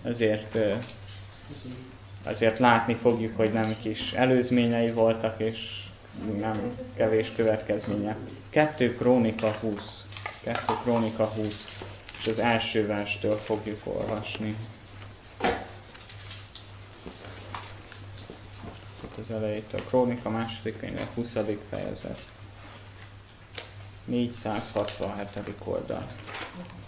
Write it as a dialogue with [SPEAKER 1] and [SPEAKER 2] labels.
[SPEAKER 1] Azért látni fogjuk, hogy nem kis előzményei voltak, és nem kevés következménye. 2 Krónika 20, és az első verstől fogjuk olvasni. Az elejétől. Krónika második könyve, 20. fejezet. 467. oldal.